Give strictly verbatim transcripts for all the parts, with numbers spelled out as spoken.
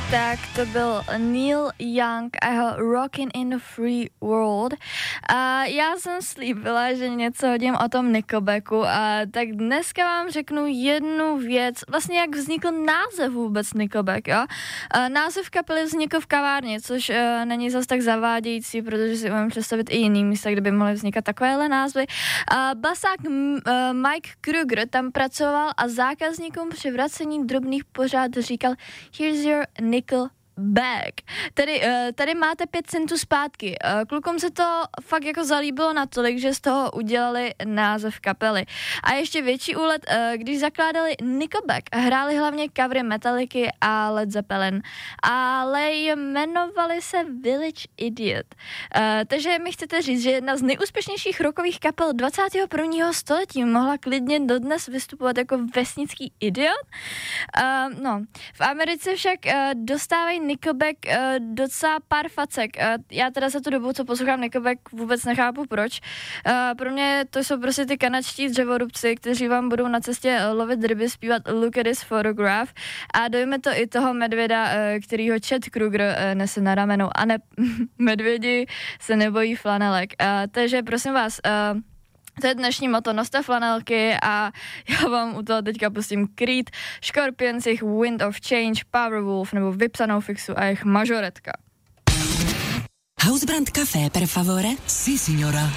tak to byl Neil Young a jeho Rockin' in the Free World. A já jsem slíbila, že něco hodím o tom Nickelbacku, a tak dneska vám řeknu jednu věc, vlastně jak vznikl název vůbec Nickelback, jo. A název kapely vznikl v kavárně, což uh, není zas tak zavádějící, protože si umím představit i jiný místa, kde by mohly vznikat takovéhle názvy. A basák uh, Mike Kruger tam pracoval a zákazníkům při vracení drobných pořád říkal Here's your nickel back. Tady, uh, tady máte pět centů zpátky. Uh, klukům se to fakt jako zalíbilo natolik, že z toho udělali název kapely. A ještě větší úlet, uh, když zakládali Nickelback, hráli hlavně covery Metallicy a Led Zeppelin, ale jmenovali se Village Idiot. Uh, takže mi chcete říct, že jedna z nejúspěšnějších rockových kapel dvacátého prvního století mohla klidně dodnes vystupovat jako vesnický idiot? Uh, no, v Americe však uh, dostávají Nickelback uh, docela pár facek. Uh, já teda za tu dobu, co poslouchám Nickelback, vůbec nechápu proč. Uh, pro mě to jsou prostě ty kanadští dřevorubci, kteří vám budou na cestě uh, lovit ryby, zpívat Look at this photograph, a dojme to i toho medvěda, uh, kterýho Chad Kruger uh, nese na ramenu. A ne, medvědi se nebojí flanelek. Uh, takže prosím vás, uh, to je dnešní moto, noste flanelky, a já vám u toho teďka pustím Creed, Scorpions, jejich Wind of Change, Powerwolf nebo Vypsanou fixu a jejich Majoretka. Hausbrand Café, per favore? Si, signora.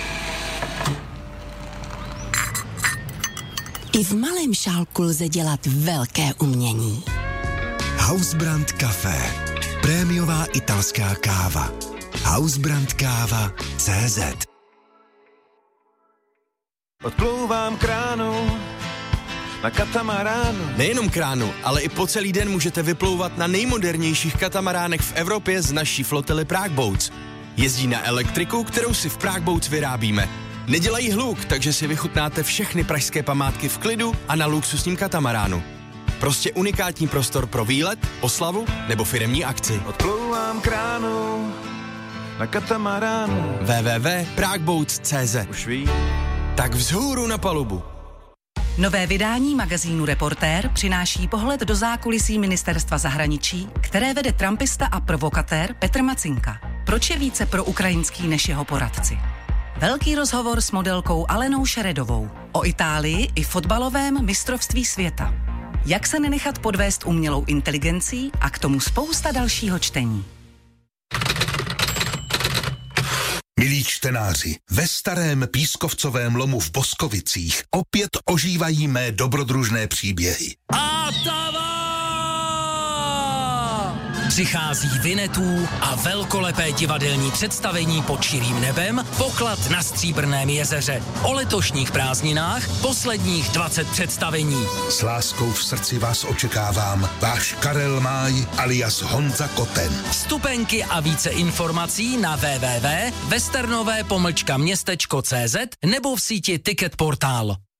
I v malém šálku lze dělat velké umění. Hausbrand Café. Prémiová italská káva. Hausbrandkáva tečka cé zet. Odplouvám kránu na katamaránu. Nejenom kránu, ale i po celý den můžete vyplouvat na nejmodernějších katamaránech v Evropě z naší flotily Prague Boats. Jezdí na elektriku, kterou si v Prague Boats vyrábíme. Nedělají hluk, takže si vychutnáte všechny pražské památky v klidu a na luxusním katamaránu. Prostě unikátní prostor pro výlet, oslavu nebo firemní akci. Odplouvám kránu na katamaránu. w w w tečka prague boats tečka cé zet. Už ví. Tak vzhůru na palubu. Nové vydání magazínu Reportér přináší pohled do zákulisí ministerstva zahraničí, které vede trumpista a provokatér Petr Macinka. Proč je více proukrajinský než jeho poradci? Velký rozhovor s modelkou Alenou Šeredovou o Itálii i fotbalovém mistrovství světa. Jak se nenechat podvést umělou inteligencí a k tomu spousta dalšího čtení. Milí čtenáři, ve starém pískovcovém lomu v Boskovicích opět ožívají mé dobrodružné příběhy. Atava! Přichází Vinetů a velkolepé divadelní představení pod širým nebem, poklad na Stříbrném jezeře. O letošních prázdninách posledních dvacet představení. S láskou v srdci vás očekávám, váš Karel Máj alias Honza Koten. Vstupenky a více informací na w w w tečka westernové pomlčka městečko tečka cé zet nebo v síti Ticket Portál.